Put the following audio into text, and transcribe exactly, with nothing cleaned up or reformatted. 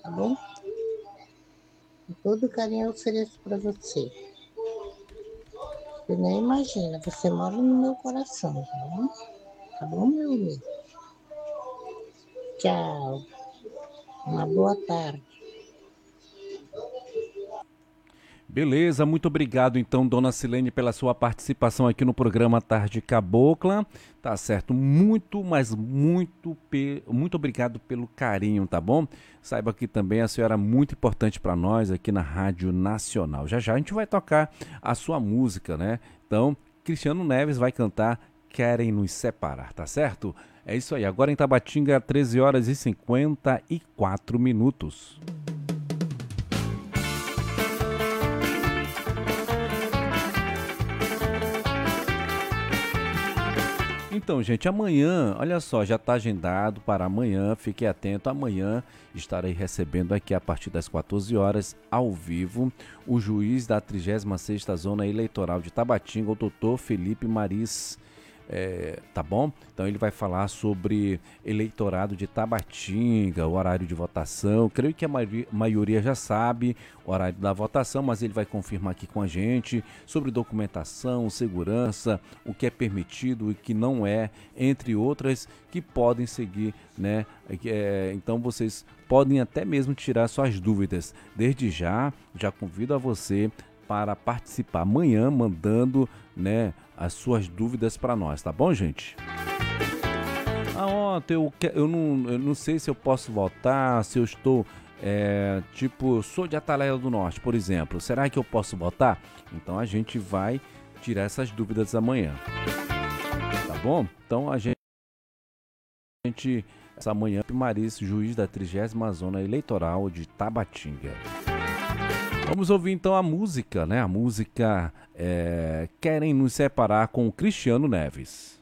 tá bom? Com todo carinho eu ofereço para você. Você nem imagina, você mora no meu coração, tá bom? Tá bom, meu amigo? Tchau. Uma boa tarde. Beleza, muito obrigado então, dona Silene, pela sua participação aqui no programa Tarde Cabocla. Tá certo, muito, mas muito, pe... muito obrigado pelo carinho, tá bom? Saiba que também a senhora é muito importante para nós aqui na Rádio Nacional. Já já a gente vai tocar a sua música, né? Então, Cristiano Neves vai cantar Querem Nos Separar, tá certo? É isso aí, agora em Tabatinga, treze horas e cinquenta e quatro minutos. Então, gente, amanhã, olha só, já está agendado para amanhã, fique atento, amanhã estarei recebendo aqui a partir das quatorze horas, ao vivo, o juiz da trigésima sexta Zona Eleitoral de Tabatinga, o doutor Felipe Maris. É, tá bom? Então ele vai falar sobre eleitorado de Tabatinga, o horário de votação. Creio que a maioria já sabe o horário da votação, mas ele vai confirmar aqui com a gente sobre documentação, segurança, o que é permitido e que não é, entre outras que podem seguir, né? É, então vocês podem até mesmo tirar suas dúvidas. Desde já, já convido a você para participar amanhã, mandando, né, as suas dúvidas para nós, tá bom, gente? Ah, ontem eu, eu, não, eu não sei se eu posso votar, se eu estou, é, tipo, sou de Atalaia do Norte, por exemplo. Será que eu posso votar? Então a gente vai tirar essas dúvidas amanhã, tá bom? Então a gente, essa manhã, Maris, juiz da trigésima Zona Eleitoral de Tabatinga. Vamos ouvir então a música, né? A música é, Querem Nos Separar com o Cristiano Neves.